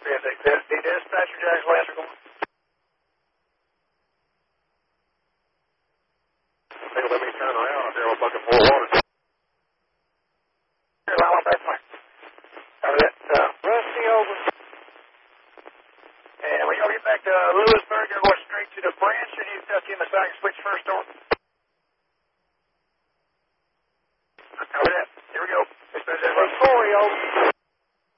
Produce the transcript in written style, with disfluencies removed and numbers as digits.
The dispatcher, Jack's last one. Hey, let me turn around. There was looking for water. Rusty over. And when you get back to Lewisburg, you're going straight to the branch, or do you tuck in the second switch first door?